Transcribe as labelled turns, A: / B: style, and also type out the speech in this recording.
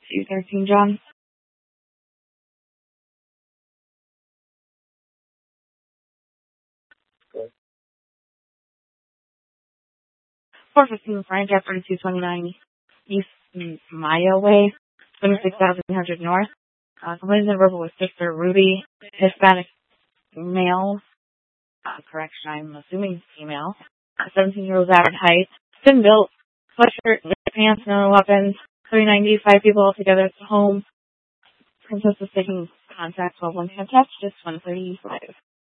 A: 213 John. 415 Frank at 3229 East Maya Way, 26,300 North. Somebody's in verbal with Sister Ruby, Hispanic male. Correction, I'm assuming female. 17-year-old average height. Thin built, sweatshirt, pants, no weapons. 390, 5 people altogether at the home. Princess is taking contact 12 1 contact, just 135.